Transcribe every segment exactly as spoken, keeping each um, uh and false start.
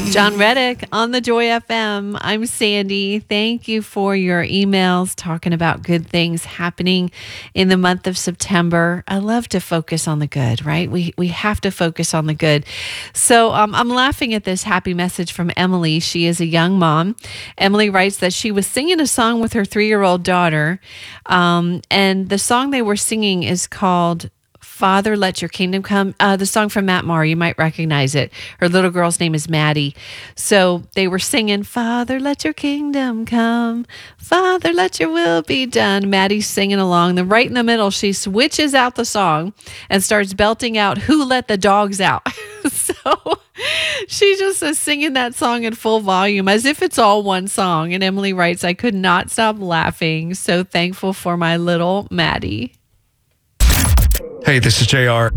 John Reddick on the Joy F M. I'm Sandy. Thank you for your emails talking about good things happening in the month of September. I love to focus on the good, right? We we have to focus on the good. So um, I'm laughing at this happy message from Emily. She is a young mom. Emily writes that she was singing a song with her three-year-old daughter, um, and the song they were singing is called Father, Let Your Kingdom Come. Uh, the song from Matt Maher, you might recognize it. Her little girl's name is Maddie. So they were singing, Father, let your kingdom come. Father, let your will be done. Maddie's singing along. Then right in the middle, she switches out the song and starts belting out, Who Let the Dogs Out? So she just is singing that song in full volume as if it's all one song. And Emily writes, I could not stop laughing. So thankful for my little Maddie. Hey, this is J R.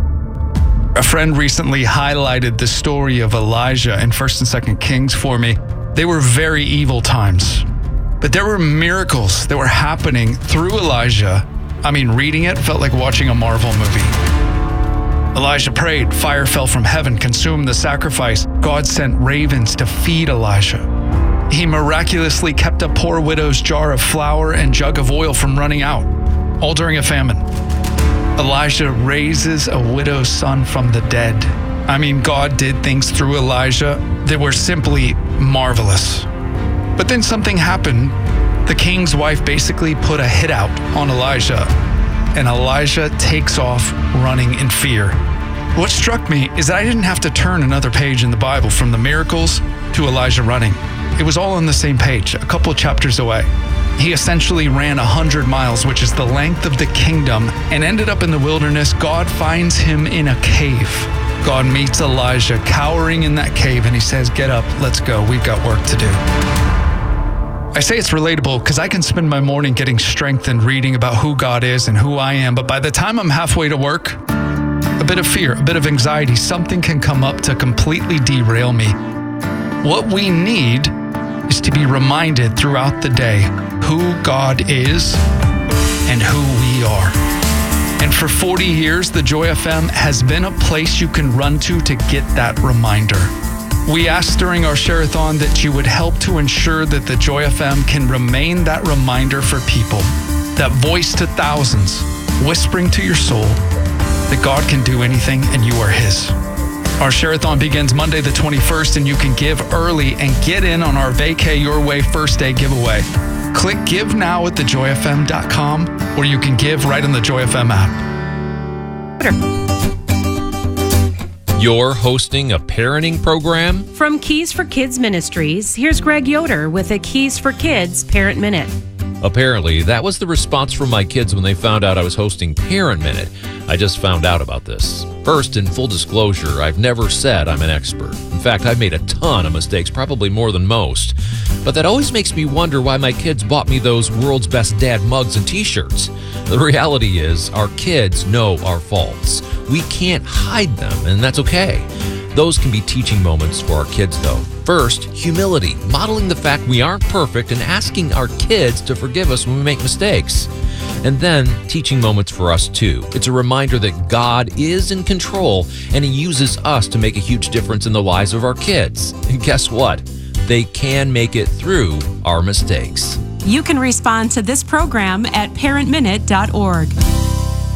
A friend recently highlighted the story of Elijah in First and Second Kings for me. They were very evil times, but there were miracles that were happening through Elijah. I mean, reading it felt like watching a Marvel movie. Elijah prayed, fire fell from heaven, consumed the sacrifice. God sent ravens to feed Elijah. He miraculously kept a poor widow's jar of flour and jug of oil from running out, all during a famine. Elijah raises a widow's son from the dead. I mean, God did things through Elijah that were simply marvelous. But then something happened. The king's wife basically put a hit out on Elijah, and Elijah takes off running in fear. What struck me is that I didn't have to turn another page in the Bible from the miracles to Elijah running. It was all on the same page, a couple of chapters away. He essentially ran one hundred miles, which is the length of the kingdom, and ended up in the wilderness. God finds him in a cave. God meets Elijah cowering in that cave, and he says, get up, let's go. We've got work to do. I say it's relatable because I can spend my morning getting strengthened reading about who God is and who I am, but by the time I'm halfway to work, a bit of fear, a bit of anxiety, something can come up to completely derail me. What we need is to be reminded throughout the day who God is and who we are. And for forty years, the Joy F M has been a place you can run to to get that reminder. We asked during our share-a-thon that you would help to ensure that the Joy F M can remain that reminder for people, that voice to thousands, whispering to your soul that God can do anything and you are his. Our share-a-thon begins Monday the twenty-first, and you can give early and get in on our Vacay Your Way First Day giveaway. Click Give Now at the joy f m dot com, or you can give right on the Joy F M app. You're hosting a parenting program? From Keys for Kids Ministries, here's Greg Yoder with a Keys for Kids Parent Minute. Apparently, that was the response from my kids when they found out I was hosting Parent Minute. I just found out about this. First, in full disclosure, I've never said I'm an expert. In fact, I've made a ton of mistakes, probably more than most. But that always makes me wonder why my kids bought me those World's Best Dad mugs and t-shirts. The reality is, our kids know our faults. We can't hide them, and that's okay. Those can be teaching moments for our kids, though. First, humility, modeling the fact we aren't perfect and asking our kids to forgive us when we make mistakes. And then, teaching moments for us, too. It's a reminder that God is in control, and he uses us to make a huge difference in the lives of our kids. And guess what? They can make it through our mistakes. You can respond to this program at parent minute dot org.